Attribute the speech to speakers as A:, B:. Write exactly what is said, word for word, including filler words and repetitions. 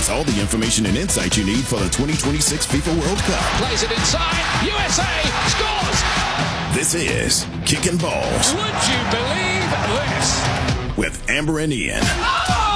A: has all the information and insight you need for the twenty twenty-six FIFA World Cup.
B: Plays it inside. U S A scores.
A: This is Kicking Balls.
B: Would you believe this?
A: With Amber and Ian.